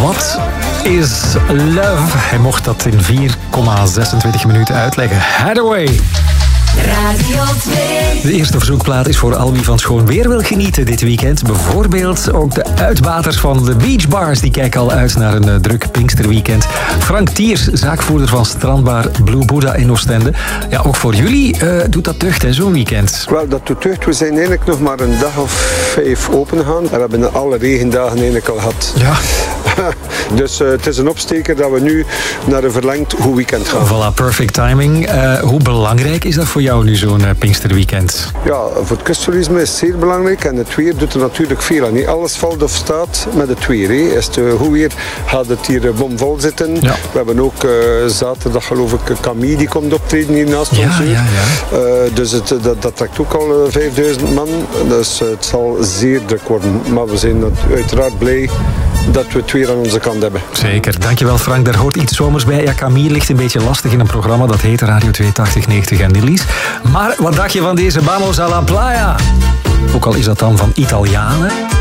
What is love? Hij mocht dat in 4,26 minuten uitleggen. Hathaway. Radio 2. De eerste verzoekplaat is voor al wie van schoon weer wil genieten dit weekend. Bijvoorbeeld ook de uitbaters van de Beach Bars. Die kijken al uit naar een druk Pinksterweekend. Frank Thiers, zaakvoerder van strandbar Blue Buddha in Oostende. Ja, ook voor jullie doet dat deugd, hè, zo'n weekend. Wel, dat doet deugd. We zijn eigenlijk nog maar een dag of 5 open gegaan. We hebben alle regendagen eigenlijk al gehad. Ja. Dus het is een opsteker dat we nu naar een verlengd goed weekend gaan. Voilà, perfect timing. Hoe belangrijk is dat voor jou nu, zo'n Pinksterweekend? Ja, voor het kusttoerisme is het zeer belangrijk en het weer doet er natuurlijk veel aan. Niet alles valt of staat met het weer. Hè. Is het goed weer, gaat het hier bomvol zitten. Ja. We hebben ook zaterdag geloof ik Camille die komt optreden hier naast ons. Ja. Dus dat trekt ook al 5000 man. Dus het zal zeer druk worden. Maar we zijn uiteraard blij dat we het weer aan onze kant hebben. Zeker. Dankjewel Frank. Daar hoort iets zomers bij. Ja, Camille ligt een beetje lastig in een programma dat heet Radio 2 8090 en Nillies. Maar wat dacht je van deze Vamos a la Playa? Ook al is dat dan van Italianen.